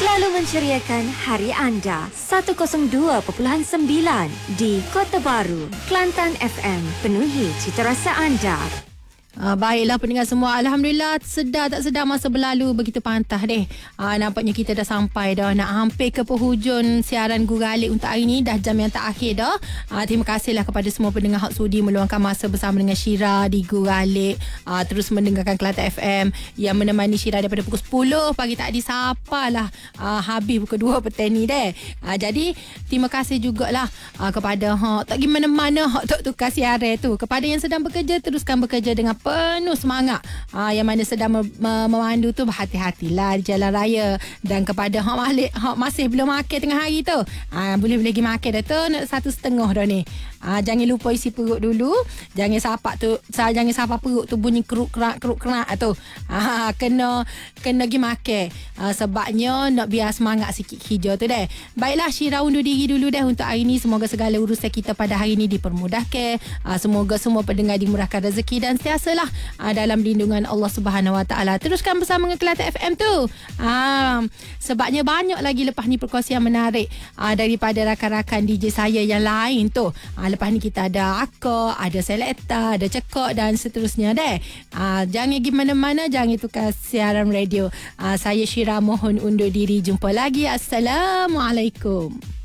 Selalu menceriakan hari anda 102.9 di Kota Baru, Kelantan FM. Penuhi cita rasa anda. Baiklah pendengar semua, Alhamdulillah sedar tak sedar masa berlalu begitu pantah deh. Nampaknya kita dah sampai dah, nak hampir ke penghujung siaran Guralik untuk hari ni, dah jam yang terakhir dah. Terima kasihlah kepada semua pendengar hak sudi meluangkan masa bersama dengan Syira di Guralik, terus mendengarkan Kelantan FM yang menemani Syira daripada pukul 10 pagi tadi sampailah habis pukul 2 petang ni deh. Jadi terima kasih jugalah kepada tak pergi mana-mana tok tukar siaran tu. Kepada yang sedang bekerja, teruskan bekerja dengan penuh semangat. Yang mana sedang memandu tu, berhati-hatilah di jalan raya. Dan kepada hak masih belum makan tengah hari tu, boleh pergi makan dah tu, nak 1.5 dah ni. Jangan lupa isi perut dulu. Jangan sapa perut tu bunyi keruk kerak tu. Kena pergi makan. Sebabnya nak biar semangat sikit hijau tu deh. Baiklah, Syira undur diri dulu deh untuk hari ni. Semoga segala urusan kita pada hari ni dipermudahkan. Semoga semua pendengar dimurahkan rezeki dan sentiasa dalam lindungan Allah Subhanahu Wa Taala. Teruskan bersama dengan Kelantan FM tu. Sebabnya banyak lagi lepas ni perkongsian menarik daripada rakan-rakan DJ saya yang lain tu. Lepas ni kita ada Akak, ada Selecta, ada Cekok dan seterusnya deh. Jangan pergi mana-mana, jangan tukar siaran radio. Saya Syira mohon undur diri. Jumpa lagi. Assalamualaikum.